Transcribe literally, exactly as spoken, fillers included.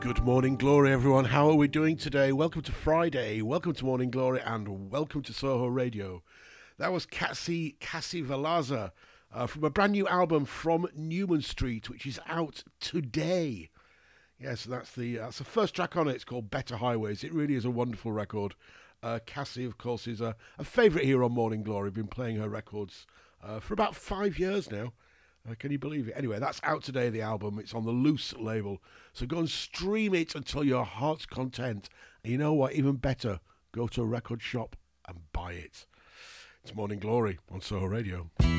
Good morning, Glory, everyone. How are we doing today? Welcome to Friday. Welcome to Morning Glory, and welcome to Soho Radio. That was Cassie Cassie Valaza uh, from a brand new album From Newman Street, which is out today. Yes, that's the that's the first track on it. It's called Better Highways. It really is a wonderful record. Uh, Cassie, of course, is a, a favourite here on Morning Glory. Been playing her records uh, for about five years now. Uh, can you believe it? Anyway, that's out today, the album. It's on the Loose label. So go and stream it until your heart's content. And you know what? Even better, go to a record shop and buy it. It's Morning Glory on Soho Radio.